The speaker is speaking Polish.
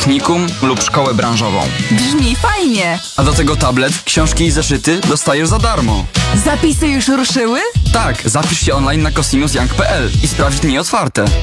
technikum lub szkołę branżową. Brzmi fajnie! A do tego tablet, książki i zeszyty dostajesz za darmo. Zapisy już ruszyły? Tak, zapisz się online na cosinusyoung.pl i sprawdź dni otwarte.